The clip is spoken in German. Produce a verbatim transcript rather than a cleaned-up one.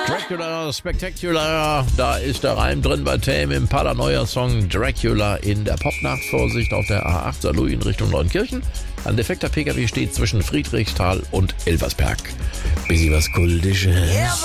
Dracula Spectacular, da ist der Reim drin bei Tame Impala, neuer Song Dracula in der Popnacht. Vorsicht auf der A acht Saarlouis in Richtung Neunkirchen. Ein defekter Pkw steht zwischen Friedrichsthal und Elversberg. Bisschen was Kultisches.